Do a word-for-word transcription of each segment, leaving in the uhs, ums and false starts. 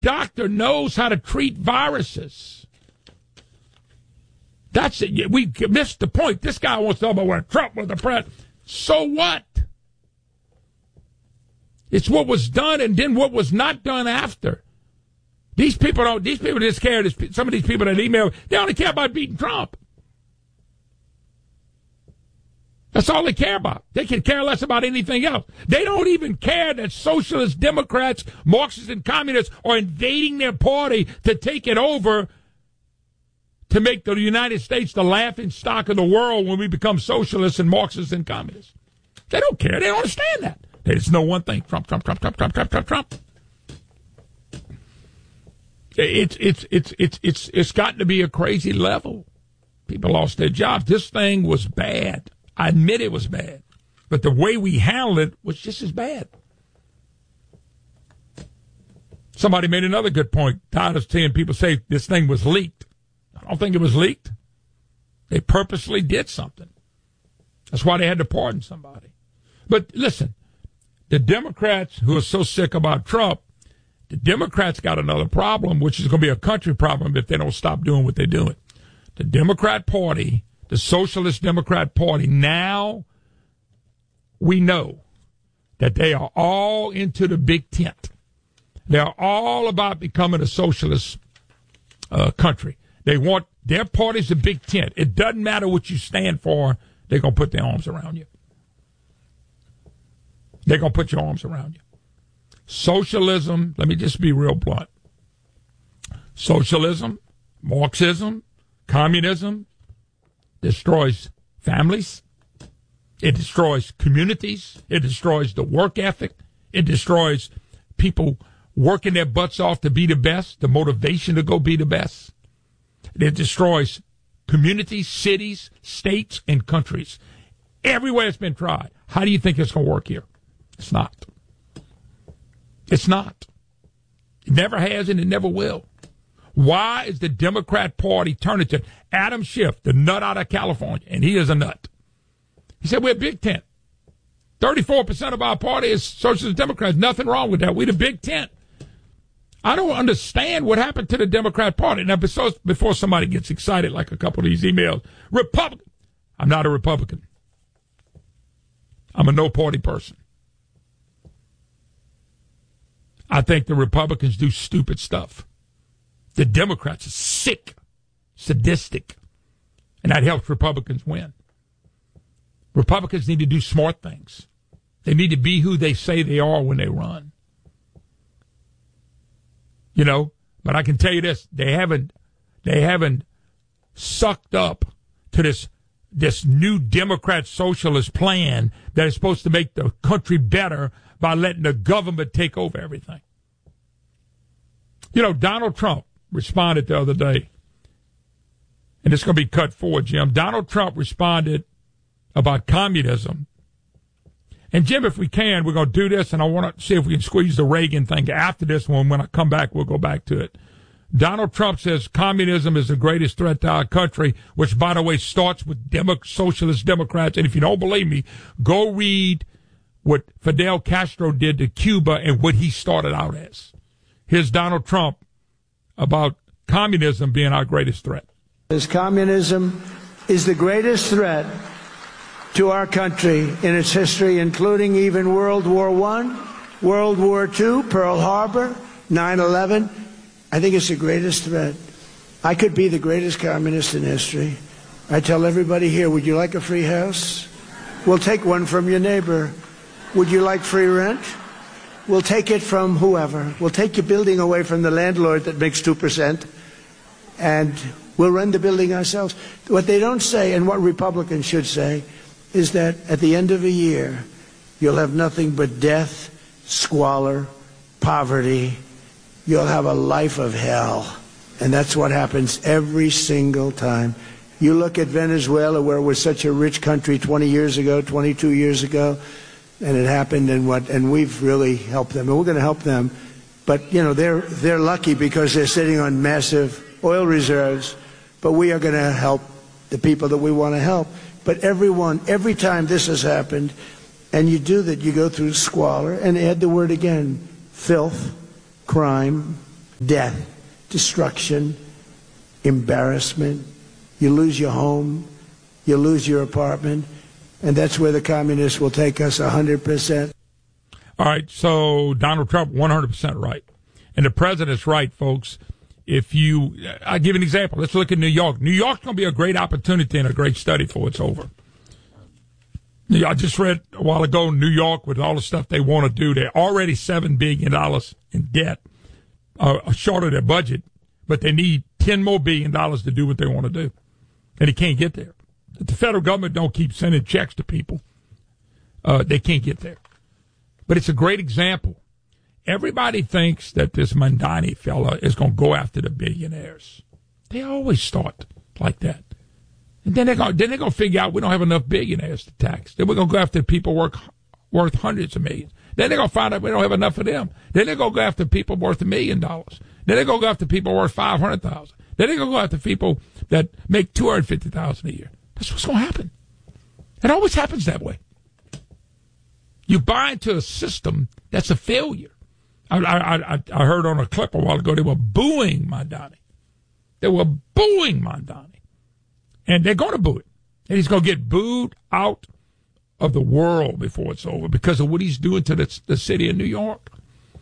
doctor knows how to treat viruses. That's it. We missed the point. This guy wants to talk about where Trump was the president. So what? It's what was done and then what was not done after. These people don't, these people just care. Some of these people that email, they only care about beating Trump. That's all they care about. They can care less about anything else. They don't even care that socialist Democrats, Marxists, and communists are invading their party to take it over to make the United States the laughing stock of the world when we become socialists and Marxists and communists. They don't care. They don't understand that. They just know one thing: Trump, Trump, Trump, Trump, Trump, Trump, Trump, Trump. It's it's it's it's it's it's gotten to be a crazy level. People lost their jobs. This thing was bad. I admit it was bad, but the way we handled it was just as bad. Somebody made another good point. Tired of seeing people say this thing was leaked. I don't think it was leaked. They purposely did something. That's why they had to pardon somebody. But listen, the Democrats who are so sick about Trump, the Democrats got another problem, which is going to be a country problem if they don't stop doing what they're doing. The Democrat Party, the Socialist Democrat Party, now we know that they are all into the big tent. They're all about becoming a socialist uh, country. They want their party's a big tent. It doesn't matter what you stand for. They're going to put their arms around you. They're going to put your arms around you. Socialism, let me just be real blunt. Socialism, Marxism, communism destroys families. It destroys communities. It destroys the work ethic. It destroys people working their butts off to be the best, the motivation to go be the best. It destroys communities, cities, states, and countries. Everywhere it's been tried. How do you think it's going to work here? It's not. It's not. It never has and it never will. Why is the Democrat Party turning to Adam Schiff, the nut out of California, and he is a nut. He said, we're a big tent. thirty-four percent of our party is Socialist Democrats. Nothing wrong with that. We're the big tent. I don't understand what happened to the Democrat Party. Now, before somebody gets excited like a couple of these emails, Republican. I'm not a Republican. I'm a no-party person. I think the Republicans do stupid stuff. The Democrats are sick, sadistic, and that helps Republicans win. Republicans need to do smart things. They need to be who they say they are when they run. You know, but I can tell you this, they haven't they haven't sucked up to this this new Democrat socialist plan that is supposed to make the country better by letting the government take over everything. You know, Donald Trump responded the other day, and it's going to be cut forward, Jim. Donald Trump responded about communism. And, Jim, if we can, we're going to do this, and I want to see if we can squeeze the Reagan thing after this one. When I come back, we'll go back to it. Donald Trump says communism is the greatest threat to our country, which, by the way, starts with Demo- socialist Democrats. And if you don't believe me, go read what Fidel Castro did to Cuba and what he started out as. Here's Donald Trump about communism being our greatest threat. As communism is the greatest threat to our country in its history, including even World War One, World War Two, Pearl Harbor, nine eleven. I think it's the greatest threat. I could be the greatest communist in history. I tell everybody here, would you like a free house? We'll take one from your neighbor. Would you like free rent? We'll take it from whoever. We'll take your building away from the landlord that makes two percent, and we'll run the building ourselves. What they don't say, and what Republicans should say, is that at the end of a year, you'll have nothing but death, squalor, poverty. You'll have a life of hell. And that's what happens every single time. You look at Venezuela, where it was such a rich country twenty years ago, twenty-two years ago, and it happened, and what, and we've really helped them, and we're going to help them. But, you know, they're, they're lucky because they're sitting on massive oil reserves, but we are going to help the people that we want to help. But everyone, every time this has happened, and you do that, you go through squalor, and add the word again, filth, crime, death, destruction, embarrassment. You lose your home, you lose your apartment, and that's where the communists will take us one hundred percent. All right, so Donald Trump, one hundred percent right. And the president's right, folks. If you, I'll give you an example. Let's look at New York. New York's going to be a great opportunity and a great study for it's over. I just read a while ago, New York, with all the stuff they want to do, they're already seven billion dollars in debt, uh, short of their budget, but they need ten more billion dollars to do what they want to do. And they can't get there. If the federal government don't keep sending checks to people, uh, they can't get there. But it's a great example. Everybody thinks that this Mamdani fella is going to go after the billionaires. They always start like that. And then they're going then they're going to figure out we don't have enough billionaires to tax. Then we're going to go after people work, worth hundreds of millions. Then they're going to find out we don't have enough of them. Then they're going to go after people worth a million dollars. Then they're going to go after people worth five hundred thousand dollars. Then they're going to go after people that make two hundred fifty thousand dollars a year. That's what's going to happen. It always happens that way. You buy into a system that's a failure. I, I, I heard on a clip a while ago they were booing Mamdani. They were booing Mamdani. And they're going to boo it. And he's going to get booed out of the world before it's over because of what he's doing to the, the city of New York.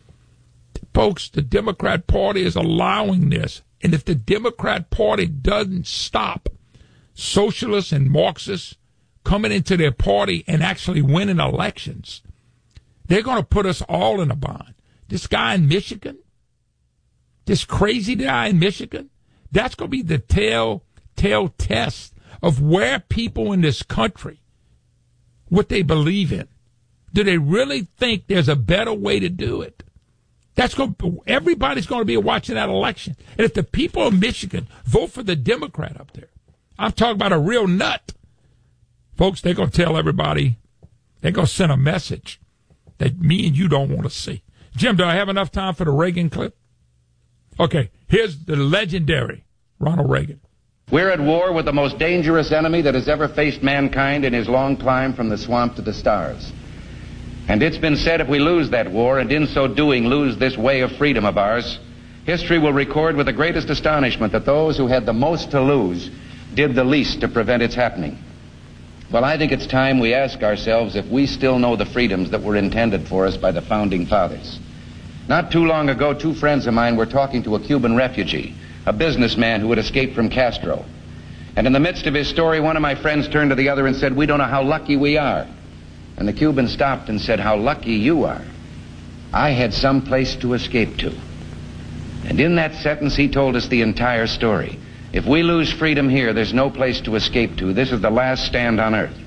Folks, the Democrat Party is allowing this. And if the Democrat Party doesn't stop socialists and Marxists coming into their party and actually winning elections, they're going to put us all in a bind. This guy in Michigan, this crazy guy in Michigan, that's going to be the telltale test of where people in this country, what they believe in. Do they really think there's a better way to do it? That's going. Everybody's going to be watching that election. And if the people of Michigan vote for the Democrat up there, I'm talking about a real nut, folks, they're going to tell everybody, they're going to send a message that me and you don't want to see. Jim, do I have enough time for the Reagan clip? Okay, here's the legendary Ronald Reagan. We're at war with the most dangerous enemy that has ever faced mankind in his long climb from the swamp to the stars. And it's been said if we lose that war, and in so doing lose this way of freedom of ours, history will record with the greatest astonishment that those who had the most to lose did the least to prevent its happening. Well, I think it's time we ask ourselves if we still know the freedoms that were intended for us by the Founding Fathers. Not too long ago, two friends of mine were talking to a Cuban refugee, a businessman who had escaped from Castro. And in the midst of his story, one of my friends turned to the other and said, "We don't know how lucky we are." And the Cuban stopped and said, "How lucky you are. I had some place to escape to." And in that sentence, he told us the entire story. If we lose freedom here, there's no place to escape to. This is the last stand on earth.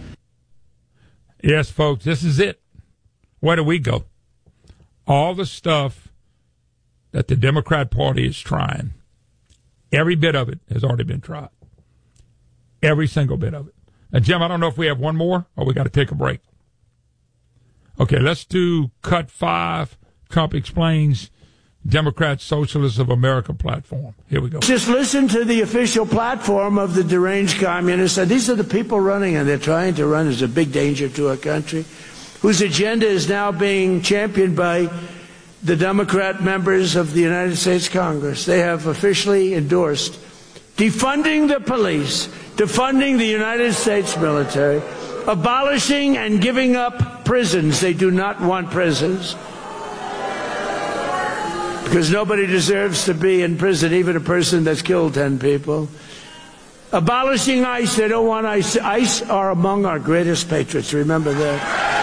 Yes, folks, this is it. Where do we go? All the stuff that the Democrat Party is trying, every bit of it has already been tried. Every single bit of it. Now, Jim, I don't know if we have one more or we got to take a break. Okay, let's do cut five. Trump explains Democrat Socialists of America platform. Here we go. Just listen to the official platform of the deranged communists. And these are the people running, and they're trying to run as a big danger to our country, whose agenda is now being championed by the Democrat members of the United States Congress. They have officially endorsed defunding the police, defunding the United States military, abolishing and giving up prisons. They do not want prisons, because nobody deserves to be in prison, even a person that's killed ten people. Abolishing ICE. They don't want ICE. ICE are among our greatest patriots. Remember that.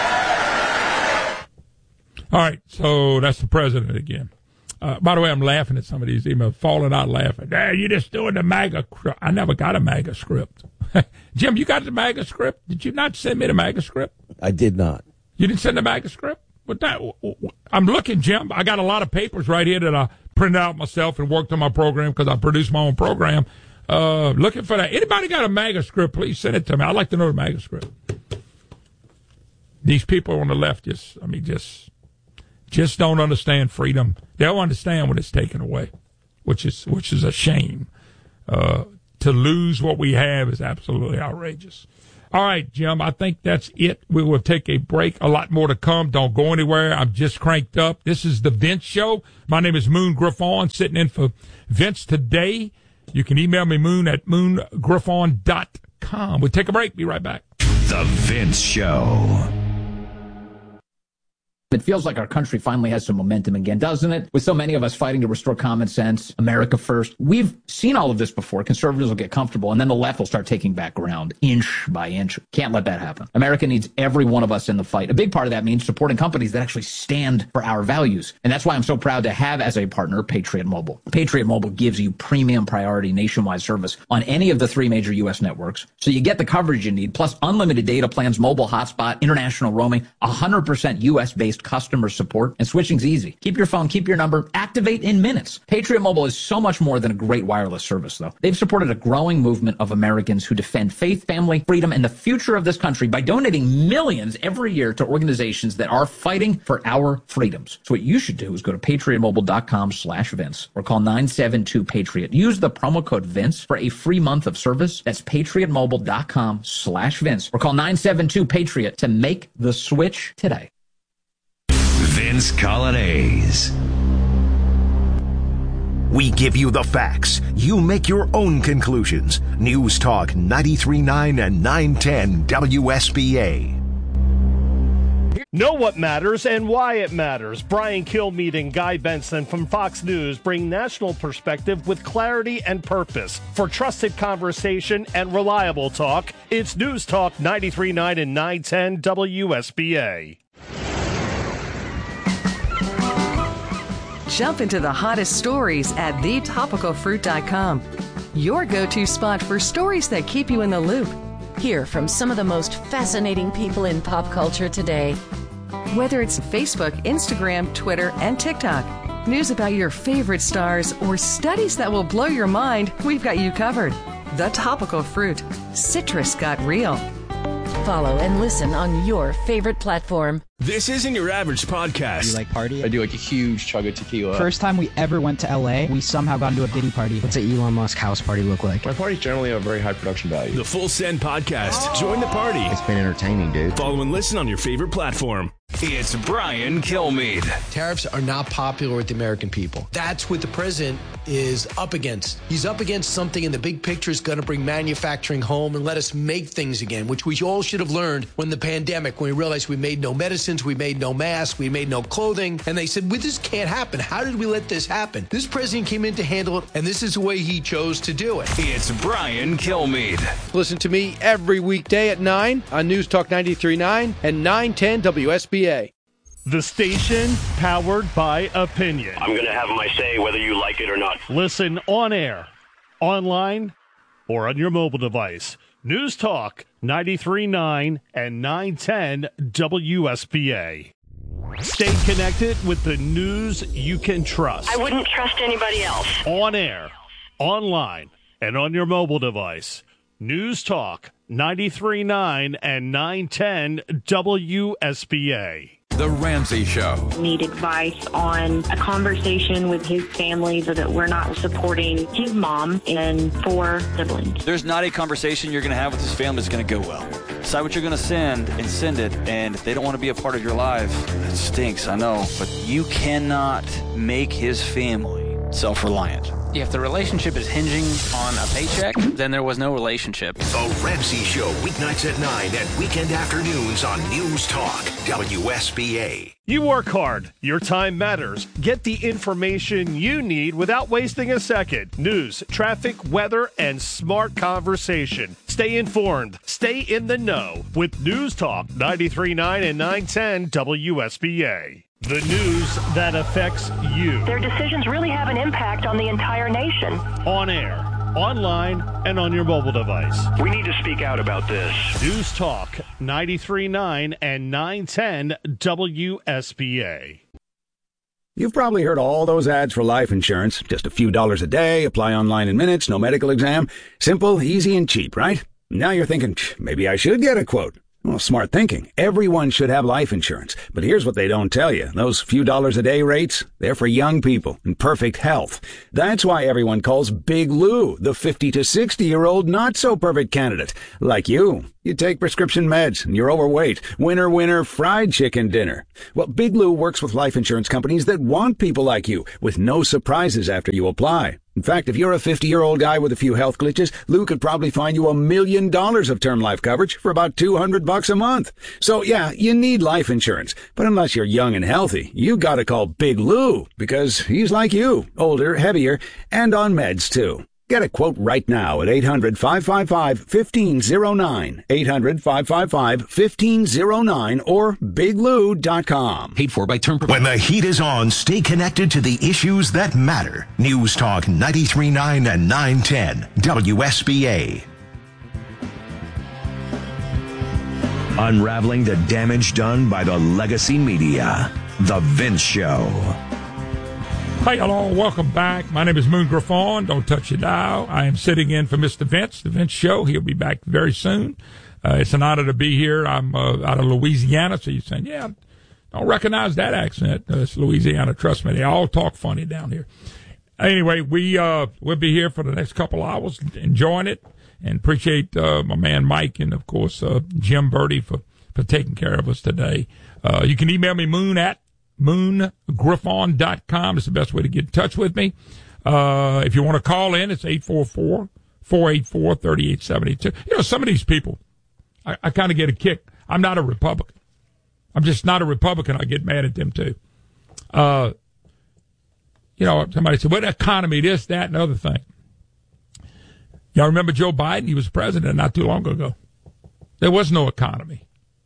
All right, so that's the president again. Uh, by the way, I'm laughing at some of these emails, falling out laughing. Hey, you're just doing the MAGA. I never got a MAGA script. Jim, you got the MAGA script? Did you not send me the MAGA script? I did not. You didn't send the MAGA script? But that, I'm looking, Jim. I got a lot of papers right here that I printed out myself and worked on my program because I produce my own program. Uh, looking for that. Anybody got a MAGA script? Please send it to me. I'd like to know the MAGA script. These people on the left just, I mean, just, just don't understand freedom. They don't understand when it's taken away, which is, which is a shame. Uh, to lose what we have is absolutely outrageous. All right, Jim, I think that's it. We will take a break. A lot more to come. Don't go anywhere. I'm just cranked up. This is the Vince Show. My name is Moon Griffon, sitting in for Vince today. You can email me, moon at moon griffon dot com. We'll take a break. Be right back. The Vince Show. It feels like our country finally has some momentum again, doesn't it? With so many of us fighting to restore common sense, America first. We've seen all of this before. Conservatives will get comfortable, and then the left will start taking back ground, inch by inch. Can't let that happen. America needs every one of us in the fight. A big part of that means supporting companies that actually stand for our values. And that's why I'm so proud to have as a partner Patriot Mobile. Patriot Mobile gives you premium priority nationwide service on any of the three major U S networks. So you get the coverage you need, plus unlimited data plans, mobile hotspot, international roaming, one hundred percent U S-based customer support, and switching's easy. Keep your phone, keep your number, activate in minutes. Patriot Mobile is so much more than a great wireless service, though. They've supported a growing movement of Americans who defend faith, family, freedom, and the future of this country by donating millions every year to organizations that are fighting for our freedoms. So what you should do is go to patriot mobile dot com slash Vince or call nine seven two Patriot. Use the promo code Vince for a free month of service. That's patriot mobile dot com slash Vince or call nine seven two Patriot to make the switch today. Vince Colonnese. We give you the facts. You make your own conclusions. News Talk ninety-three point nine and nine ten W S B A. Know what matters and why it matters. Brian Kilmeade and Guy Benson from Fox News bring national perspective with clarity and purpose. For trusted conversation and reliable talk, it's News Talk ninety-three point nine and nine ten W S B A. Jump into the hottest stories at the topical fruit dot com. Your go-to spot for stories that keep you in the loop. Hear from some of the most fascinating people in pop culture today. Whether it's Facebook, Instagram, Twitter, and TikTok, news about your favorite stars, or studies that will blow your mind, we've got you covered. The Topical Fruit. Citrus got real. Follow and listen on your favorite platform. This isn't your average podcast. You like party? I do like a huge chug of tequila. First time we ever went to L A, we somehow got into a Diddy party. What's an Elon Musk house party look like? My parties generally have very high production value. The Full Send Podcast. Oh. Join the party. It's been entertaining, dude. Follow and listen on your favorite platform. It's Brian Kilmeade. Tariffs are not popular with the American people. That's what the president is up against. He's up against something in the big picture is going to bring manufacturing home and let us make things again, which we all should have learned when the pandemic, when we realized we made no medicines, we made no masks, we made no clothing, and they said, well, this can't happen. How did we let this happen? This president came in to handle it, and this is the way he chose to do it. It's Brian Kilmeade. Listen to me every weekday at nine on News Talk ninety-three point nine and nine ten W S B A. The station powered by opinion. I'm going to have my say whether you like it or not. Listen on air, online, or on your mobile device. News Talk ninety-three point nine and nine ten W S B A. Stay connected with the news you can trust. I wouldn't trust anybody else. On air, online, and on your mobile device. News Talk ninety-three point nine and nine ten W S B A. The Ramsey Show. Need advice on a conversation with his family so that we're not supporting his mom and four siblings. There's not a conversation you're going to have with his family that's going to go well. Decide what you're going to send and send it. And if they don't want to be a part of your life, it stinks, I know. But you cannot make his family self-reliant. If the relationship is hinging on a paycheck, then there was no relationship. The Ramsey Show, weeknights at nine and weekend afternoons on News Talk, W S B A. You work hard. Your time matters. Get the information you need without wasting a second. News, traffic, weather, and smart conversation. Stay informed. Stay in the know with News Talk ninety-three point nine and nine ten W S B A. The news that affects you. Their decisions really have an impact on the entire nation. On air, online, and on your mobile device. We need to speak out about this. News Talk ninety-three point nine and nine ten W S B A. You've probably heard all those ads for life insurance. Just a few dollars a day, apply online in minutes, no medical exam. Simple, easy, and cheap, right? Now you're thinking, maybe I should get a quote. Well, smart thinking. Everyone should have life insurance. But here's what they don't tell you. Those few dollars a day rates, they're for young people in perfect health. That's why everyone calls Big Lou the fifty to sixty-year-old not-so-perfect candidate. Like you. You take prescription meds, and you're overweight. Winner, winner, fried chicken dinner. Well, Big Lou works with life insurance companies that want people like you, with no surprises after you apply. In fact, if you're a fifty-year-old guy with a few health glitches, Lou could probably find you a million dollars of term life coverage for about two hundred bucks a month. So yeah, you need life insurance. But unless you're young and healthy, you gotta call Big Lou, because he's like you, older, heavier, and on meds too. Get a quote right now at eight hundred, five five five, one five zero nine, eight hundred, five five five, one five zero nine, or big lou dot com. Paid for by Term Provider. When the heat is on, stay connected to the issues that matter. News Talk ninety-three point nine and nine ten W S B A. Unraveling the damage done by the legacy media. The Vince Show. Hey, hello, welcome back. My name is Moon Griffon. Don't touch your dial. I am sitting in for Mister Vince, the Vince Show. He'll be back very soon. Uh, it's an honor to be here. I'm uh, out of Louisiana, so you're saying, yeah, don't recognize that accent. Uh, it's Louisiana. Trust me, they all talk funny down here. Anyway, we, uh, we'll be here for the next couple hours, enjoying it, and appreciate uh, my man Mike and, of course, uh, Jim Birdie for, for taking care of us today. Uh, you can email me, moon at moon griffon dot com. It's the best way to get in touch with me. Uh, if you want to call in, it's eight four four, four eight four, three eight seven two. You know, some of these people, I, I kind of get a kick. I'm not a Republican. I'm just not a Republican. I get mad at them, too. Uh, you know, somebody said, what economy, this, that, and other thing. Y'all remember Joe Biden? He was president not too long ago. There was no economy.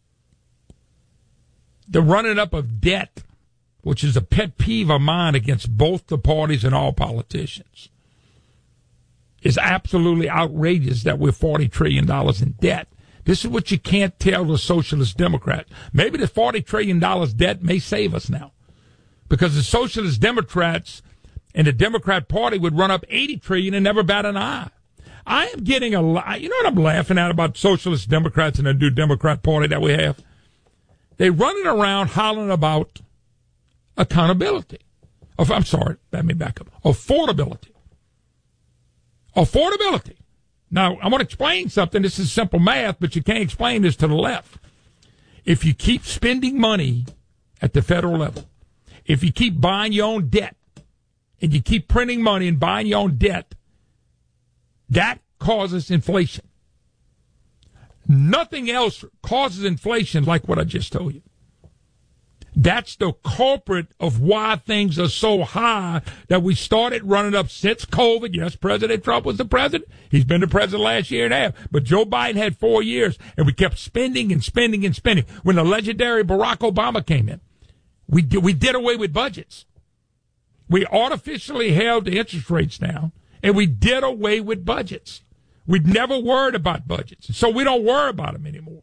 The running up of debt, which is a pet peeve of mine against both the parties and all politicians, is absolutely outrageous that we're forty trillion dollars in debt. This is what you can't tell the socialist Democrats. Maybe the forty trillion dollars debt may save us now, because the socialist Democrats and the Democrat Party would run up eighty trillion dollars and never bat an eye. I am getting a lot. You know what I'm laughing at about socialist Democrats and the new Democrat Party that we have? They running around hollering about accountability. I'm sorry, let me back up. Affordability. Affordability. Now, I want to explain something. This is simple math, but you can't explain this to the left. If you keep spending money at the federal level, if you keep buying your own debt, and you keep printing money and buying your own debt, that causes inflation. Nothing else causes inflation like what I just told you. That's the culprit of why things are so high that we started running up since COVID. Yes, President Trump was the president. He's been the president last year and a half. But Joe Biden had four years, and we kept spending and spending and spending. When the legendary Barack Obama came in, we did, we did away with budgets. We artificially held the interest rates down, and we did away with budgets. We'd never worried about budgets, so we don't worry about them anymore.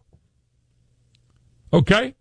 Okay?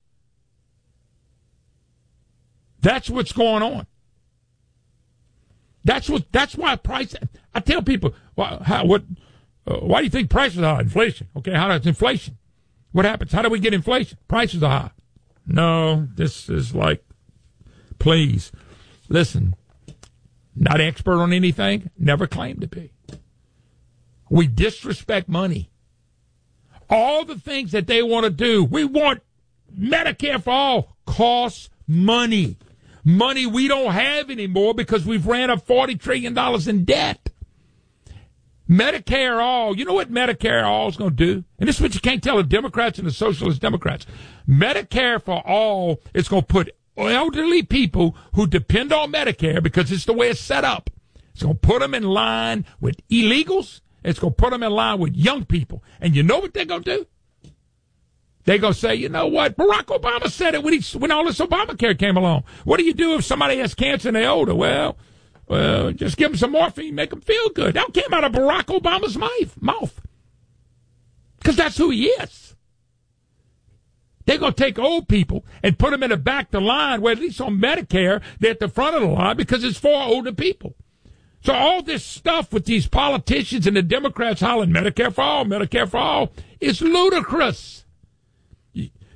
That's what's going on. That's what. That's why price. I tell people, why, how, what? Uh, why do you think prices are high? Inflation. Okay, how does inflation? What happens? How do we get inflation? Prices are high. No, this is like, please, listen. Not expert on anything. Never claimed to be. We disrespect money. All the things that they want to do. We want Medicare for all. Costs money. Money we don't have anymore because we've ran up forty trillion dollars in debt. Medicare all. You know what Medicare all is going to do? And this is what you can't tell the Democrats and the Socialist Democrats. Medicare for all is going to put elderly people who depend on Medicare, because it's the way it's set up. It's going to put them in line with illegals. It's going to put them in line with young people. And you know what they're going to do? They're going to say, you know what? Barack Obama said it when, he, when all this Obamacare came along. What do you do if somebody has cancer and they're older? Well, well, just give them some morphine, make them feel good. That came out of Barack Obama's mouth. Because that's who he is. They're going to take old people and put them in the back of the line, where at least on Medicare, they're at the front of the line because it's for older people. So all this stuff with these politicians and the Democrats hollering Medicare for all, Medicare for all, is ludicrous.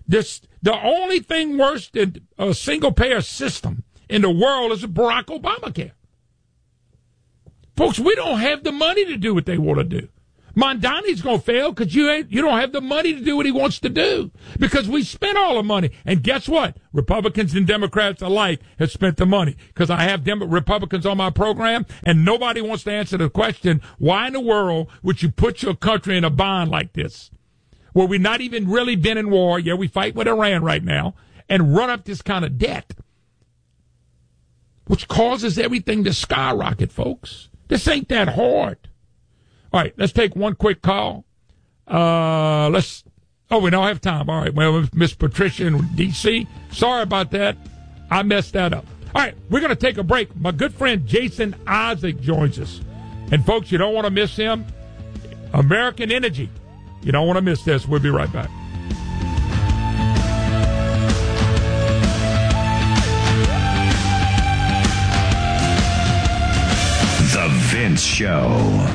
This the only thing worse than a single-payer system in the world is Barack Obamacare. Folks, we don't have the money to do what they want to do. Mondani's going to fail because you ain't, you don't have the money to do what he wants to do because we spent all the money. And guess what? Republicans and Democrats alike have spent the money because I have Dem- Republicans on my program, and nobody wants to answer the question, why in the world would you put your country in a bind like this, where we've not even really been in war? Yeah, we fight with Iran right now, and run up this kind of debt, which causes everything to skyrocket, folks. This ain't that hard. All right, let's take one quick call. Uh, let's. Oh, we don't have time. All right. Well, Miss Patricia in D C, sorry about that. I messed that up. All right, we're going to take a break. My good friend Jason Isaac joins us. And, folks, you don't want to miss him. American Energy. You don't want to miss this. We'll be right back. The Vince Show.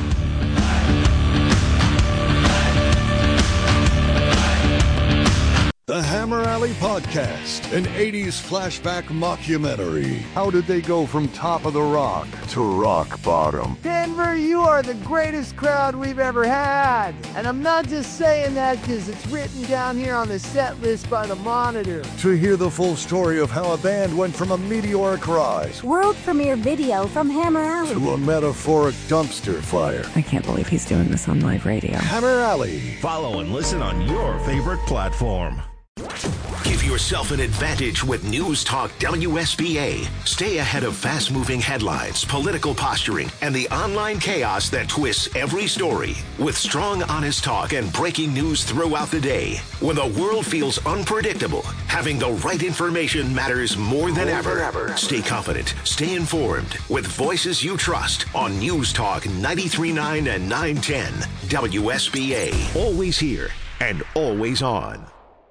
The Hammer Alley Podcast, an eighties flashback mockumentary. How did they go from top of the rock to rock bottom? Denver, you are the greatest crowd we've ever had. And I'm not just saying that because it's written down here on the set list by the Monitor. To hear the full story of how a band went from a meteoric rise, world premiere video from Hammer Alley, to a metaphoric dumpster fire. I can't believe he's doing this on live radio. Hammer Alley. Follow and listen on your favorite platform. Give yourself an advantage with News Talk W S B A. Stay ahead of fast-moving headlines, political posturing, and the online chaos that twists every story. With strong, honest talk and breaking news throughout the day. When the world feels unpredictable, having the right information matters more than ever. ever. Stay confident, stay informed, with voices you trust on News Talk ninety-three point nine and nine ten W S B A. Always here and always on.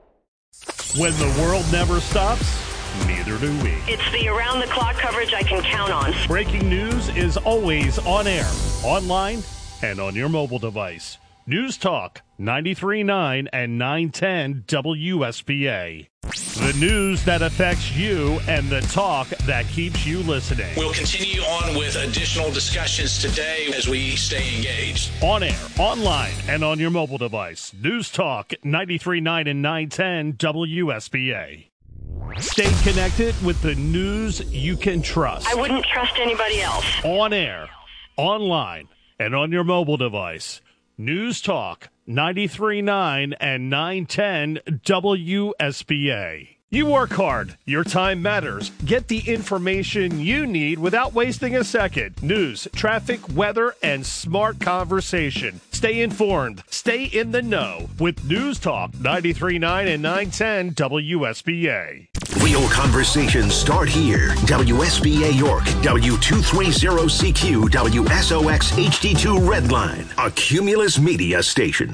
When the world never stops, neither do we. It's the around-the-clock coverage I can count on. Breaking news is always on air, online, and on your mobile device. News Talk ninety-three point nine and nine ten W S B A. The news that affects you and the talk that keeps you listening. We'll continue on with additional discussions today as we stay engaged. On air, online, and on your mobile device. News Talk ninety-three point nine and nine ten W S B A. Stay connected with the news you can trust. I wouldn't trust anybody else. On air, online, and on your mobile device. News Talk ninety-three point nine and nine ten W S B A. You work hard. Your time matters. Get the information you need without wasting a second. News, traffic, weather, and smart conversation. Stay informed. Stay in the know with News Talk ninety-three point nine and nine ten W S B A. Real conversations start here. W S B A York, W two thirty C Q, W S O X H D two Redline, a Cumulus Media station.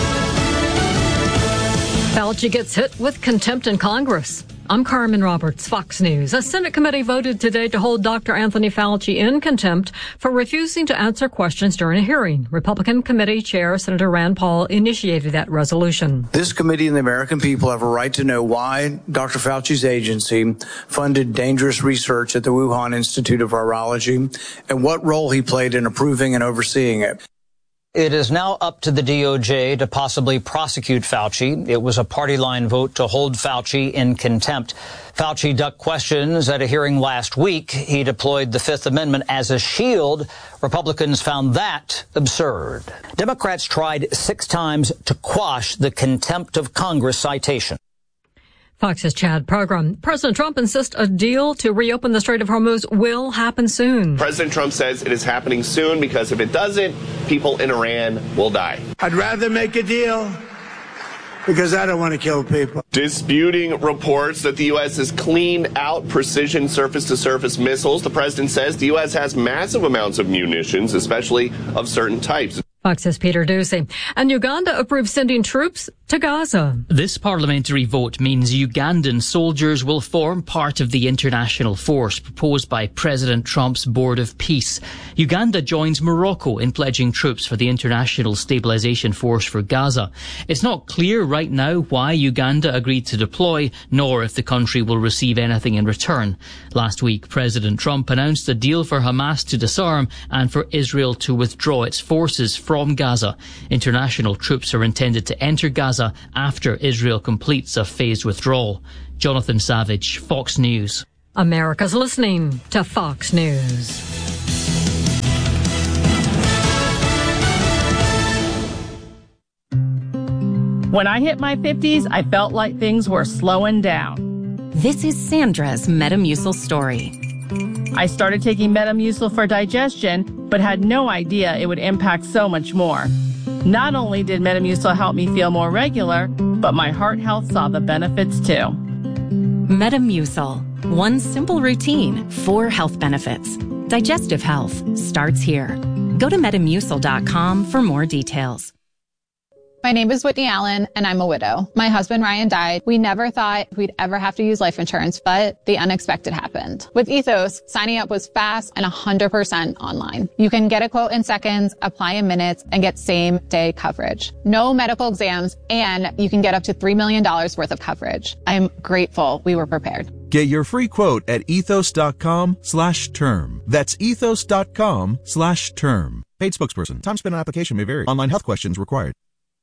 Fauci gets hit with contempt in Congress. I'm Carmen Roberts, Fox News. A Senate committee voted today to hold Doctor Anthony Fauci in contempt for refusing to answer questions during a hearing. Republican Committee Chair Senator Rand Paul initiated that resolution. This committee and the American people have a right to know why Doctor Fauci's agency funded dangerous research at the Wuhan Institute of Virology and what role he played in approving and overseeing it. It is now up to the D O J to possibly prosecute Fauci. It was a party line vote to hold Fauci in contempt. Fauci ducked questions at a hearing last week. He deployed the Fifth Amendment as a shield. Republicans found that absurd. Democrats tried six times to quash the contempt of Congress citation. Fox's Chad program. President Trump insists a deal to reopen the Strait of Hormuz will happen soon. President Trump says it is happening soon because if it doesn't, people in Iran will die. I'd rather make a deal because I don't want to kill people. Disputing reports that the U S has cleaned out precision surface-to-surface missiles. The president says the U S has massive amounts of munitions, especially of certain types. Fox's Peter Doocy. And Uganda approved sending troops to Gaza. This parliamentary vote means Ugandan soldiers will form part of the international force proposed by President Trump's Board of Peace. Uganda joins Morocco in pledging troops for the International Stabilization Force for Gaza. It's not clear right now why Uganda agreed to deploy, nor if the country will receive anything in return. Last week, President Trump announced a deal for Hamas to disarm and for Israel to withdraw its forces from Gaza. International troops are intended to enter Gaza after Israel completes a phased withdrawal. Jonathan Savage, Fox News. America's listening to Fox News. When I hit my fifties, I felt like things were slowing down. This is Sandra's Metamucil story. I started taking Metamucil for digestion, but had no idea it would impact so much more. Not only did Metamucil help me feel more regular, but my heart health saw the benefits too. Metamucil. One simple routine, four health benefits. Digestive health starts here. Go to metamucil dot com for more details. My name is Whitney Allen, and I'm a widow. My husband, Ryan, died. We never thought we'd ever have to use life insurance, but the unexpected happened. With Ethos, signing up was fast and one hundred percent online. You can get a quote in seconds, apply in minutes, and get same-day coverage. No medical exams, and you can get up to three million dollars worth of coverage. I'm grateful we were prepared. Get your free quote at ethos.com slash term. That's ethos.com slash term. Paid spokesperson. Time spent on application may vary. Online health questions required.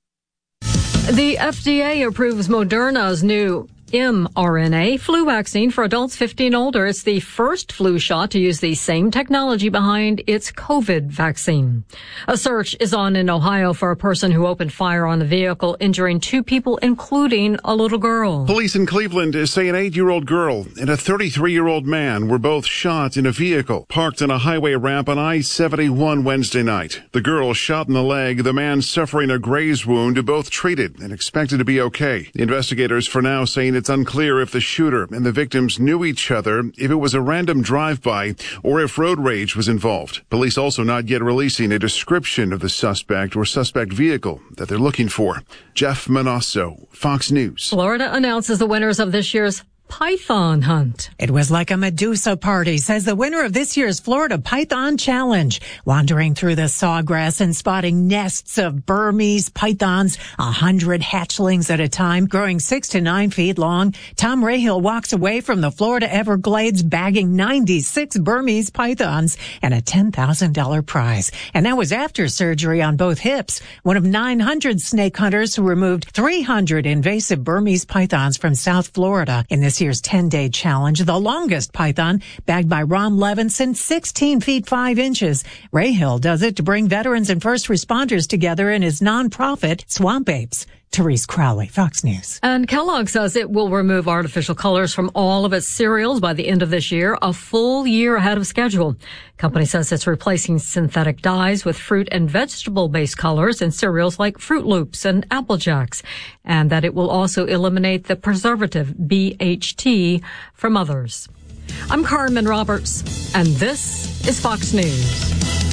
The F D A approves Moderna's new mRNA flu vaccine for adults fifteen and older. It's the first flu shot to use the same technology behind its COVID vaccine. A search is on in Ohio for a person who opened fire on a vehicle, injuring two people, including a little girl. Police in Cleveland say an eight-year-old girl and a thirty-three-year-old man were both shot in a vehicle parked on a highway ramp on I seventy-one Wednesday night. The girl shot in the leg, the man suffering a graze wound, both treated and expected to be okay. Investigators for now saying it's unclear if the shooter and the victims knew each other, if it was a random drive-by, or if road rage was involved. Police also not yet releasing a description of the suspect or suspect vehicle that they're looking for. Jeff Manasso, Fox News. Florida announces the winners of this year's Python hunt. It was like a Medusa party, says the winner of this year's Florida Python Challenge. Wandering through the sawgrass and spotting nests of Burmese pythons, a hundred hatchlings at a time, growing six to nine feet long. Tom Rahill walks away from the Florida Everglades bagging ninety-six Burmese pythons and a ten thousand dollars prize. And that was after surgery on both hips. One of nine hundred snake hunters who removed three hundred invasive Burmese pythons from South Florida in this year's ten-day challenge, the longest python bagged by Ron Levinson, sixteen feet five inches. Rahill does it to bring veterans and first responders together in his nonprofit, Swamp Apes. Therese Crowley, Fox News. And Kellogg says it will remove artificial colors from all of its cereals by the end of this year, a full year ahead of schedule. Company says it's replacing synthetic dyes with fruit and vegetable-based colors in cereals like Fruit Loops and Apple Jacks, and that it will also eliminate the preservative B H T from others. I'm Carmen Roberts, and this is Fox News.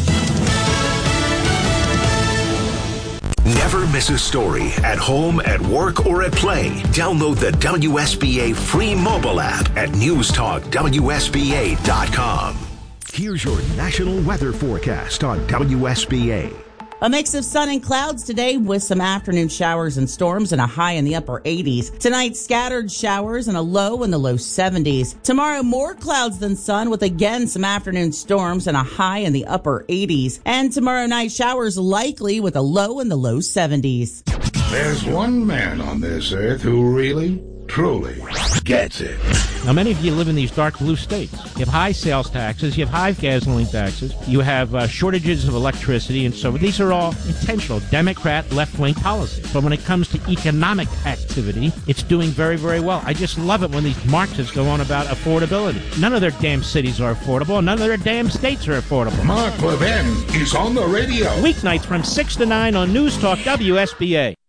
Never miss a story at home, at work, or at play. Download the W S B A free mobile app at news talk W S B A dot com. Here's your national weather forecast on W S B A. A mix of sun and clouds today with some afternoon showers and storms and a high in the upper eighties. Tonight, scattered showers and a low in the low seventies. Tomorrow, more clouds than sun with again some afternoon storms and a high in the upper eighties. And tomorrow night, showers likely with a low in the low seventies. There's one man on this earth who really, truly gets it. Now, many of you live in these dark blue states. You have high sales taxes, you have high gasoline taxes, you have uh, shortages of electricity, and so these are all intentional Democrat left-wing policies. But when it comes to economic activity, it's doing very, very well. I just love it when these Marxists go on about affordability. None of their damn cities are affordable, and none of their damn states are affordable. Mark Levin is on the radio. Weeknights from six to nine on News Talk W S B A.